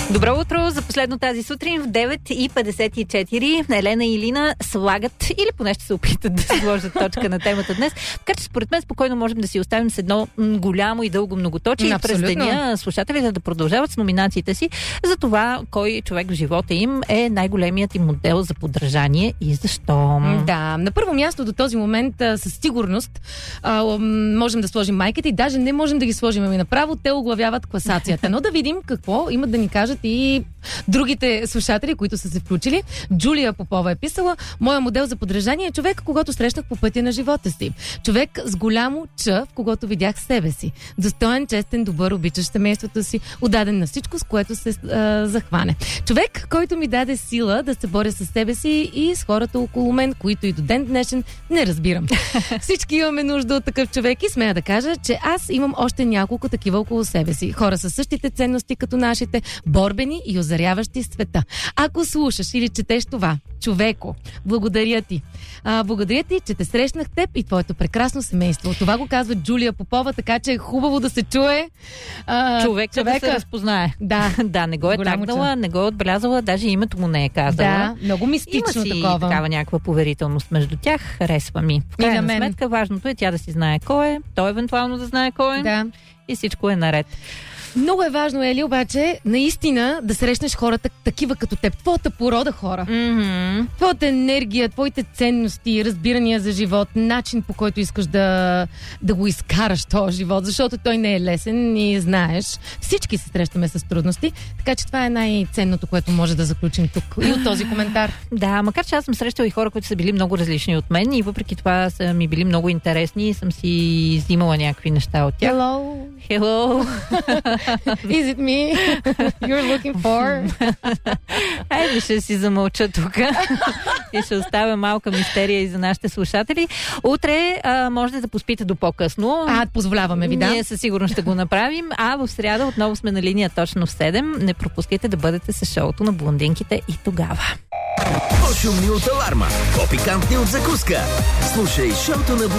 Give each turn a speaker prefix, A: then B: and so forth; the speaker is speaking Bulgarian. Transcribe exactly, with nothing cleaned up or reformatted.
A: Добро утро! За последно тази сутрин в девет и петдесет и четири Елена и Илина слагат или поне ще се опитат да сложат точка на темата днес. Така че според мен спокойно можем да си оставим с едно голямо и дълго многоточие и през деня слушателите да продължават с номинациите си за това кой човек в живота им е най-големият им модел за подражание и защо.
B: Да, на първо място до този момент а, със сигурност а, можем да сложим майката и даже не можем да ги сложим ами направо, те оглавяват класацията. Но да видим какво имат да ни кажат и другите слушатели, които са се включили. Джулия Попова е писала: моя модел за подражание е човек, когато срещнах по пътя на живота си. Човек с голямо Ч, в когото видях себе си. Достоен, честен, добър, обичащ семейството си, отдаден на всичко, с което се а, захване. Човек, който ми даде сила да се боря с себе си и с хората около мен, които и до ден днешен не разбирам. Всички имаме нужда от такъв човек и смея да кажа, че аз имам още няколко такива около себе си. Хора със същите ценности като нашите, борбени и озаряващи света. Ако слушаш или четеш това, човеко, благодаря ти. А, благодаря ти, че те срещнах теб и твоето прекрасно семейство. Това го казва Джулия Попова, така че е хубаво да се чуе. А,
A: човека, човека да се разпознае.
B: Да,
A: да, не го е тагнала, не го е отбелязала, даже името му не е казала.
B: Да, много мистично
A: има си
B: такова.
A: такава някаква поверителност между тях. Харесва ми. В крайна сметка важното е тя да си знае кой е, той евентуално да знае кой е.
B: Да.
A: И всичко е наред.
B: Много е важно, Ели, обаче, наистина да срещнеш хората такива като теб. Твоята порода хора.
A: Mm-hmm.
B: Твоята енергия, твоите ценности, разбирания за живот, начин по който искаш да, да го изкараш този живот, защото той не е лесен и знаеш. Всички се срещаме с трудности, така че това е най-ценното, което може да заключим тук и от този коментар.
A: Да, макар че аз съм срещала и хора, които са били много различни от мен и въпреки това са ми били много интересни и съм си взимала някакви неща от тях.
B: Hello!
A: Hello!
B: Is it me you're looking for?
A: Айде, ще си замълча тук и ще оставя малка мистерия и за нашите слушатели. Утре а, можете да поспите до по-късно.
B: А, позволяваме ви, да.
A: Ние със сигурност ще го направим. А в сряда отново сме на линия точно в седем. Не пропускайте да бъдете с шоуто на блондинките и тогава.
C: По-шумни от аларма, по-пикантни от закуска. Слушай шоуто на